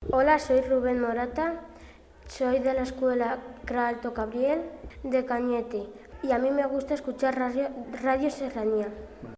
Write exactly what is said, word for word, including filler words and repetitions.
Hola, soy Rubén Morata, soy de la escuela Cra Alto Cabriel de Cañete y a mí me gusta escuchar Radio, radio Serranía.